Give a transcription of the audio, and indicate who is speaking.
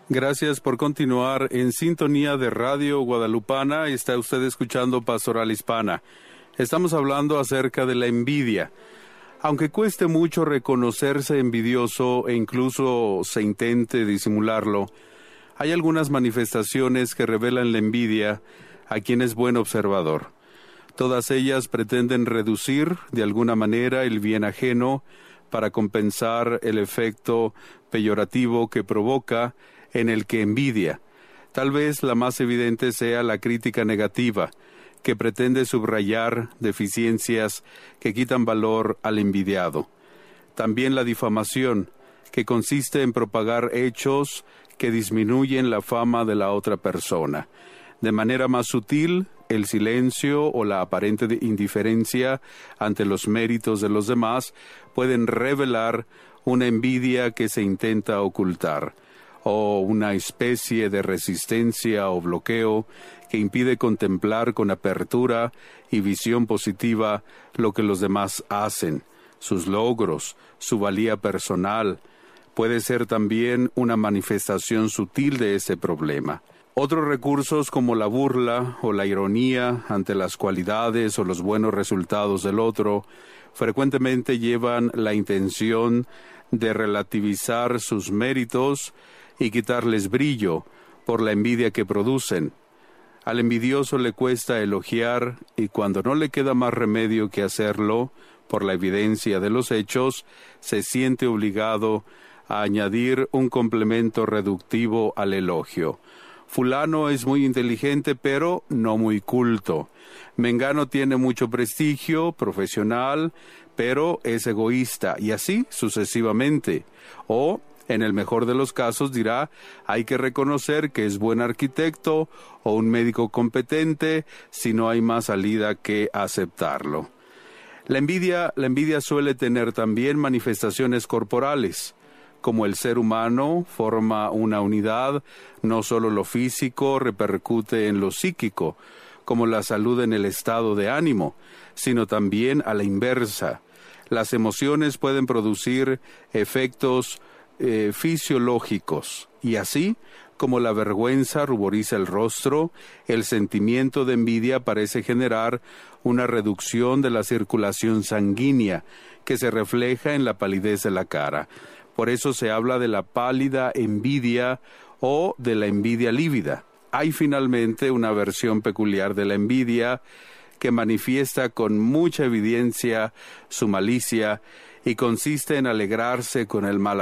Speaker 1: Gracias por continuar en sintonía de Radio Guadalupana. Está usted escuchando Pastoral Hispana. Estamos hablando acerca de la envidia. Aunque cueste mucho reconocerse envidioso e incluso se intente disimularlo, hay algunas manifestaciones que revelan la envidia a quien es buen observador. Todas ellas pretenden reducir de alguna manera el bien ajeno para compensar el efecto peyorativo que provoca en el que envidia. Tal vez la más evidente sea la crítica negativa, que pretende subrayar deficiencias que quitan valor al envidiado. También la difamación, que consiste en propagar hechos que disminuyen la fama de la otra persona. De manera más sutil, el silencio o la aparente indiferencia ante los méritos de los demás pueden revelar una envidia que se intenta ocultar, o una especie de resistencia o bloqueo que impide contemplar con apertura y visión positiva lo que los demás hacen, sus logros, su valía personal. Puede ser también una manifestación sutil de ese problema. Otros recursos como la burla o la ironía ante las cualidades o los buenos resultados del otro frecuentemente llevan la intención de relativizar sus méritos y quitarles brillo por la envidia que producen. Al envidioso le cuesta elogiar y cuando no le queda más remedio que hacerlo, por la evidencia de los hechos, se siente obligado a añadir un complemento reductivo al elogio. Fulano es muy inteligente, pero no muy culto. Mengano tiene mucho prestigio profesional, pero es egoísta, y así sucesivamente. O, en el mejor de los casos, dirá, hay que reconocer que es buen arquitecto o un médico competente, si no hay más salida que aceptarlo. La envidia suele tener también manifestaciones corporales. Como el ser humano forma una unidad, no solo lo físico repercute en lo psíquico, como la salud en el estado de ánimo, sino también a la inversa. Las emociones pueden producir efectos fisiológicos, y así como la vergüenza ruboriza el rostro, el sentimiento de envidia parece generar una reducción de la circulación sanguínea, que se refleja en la palidez de la cara. Por eso se habla de la pálida envidia o de la envidia lívida. Hay finalmente una versión peculiar de la envidia que manifiesta con mucha evidencia su malicia y consiste en alegrarse con el mal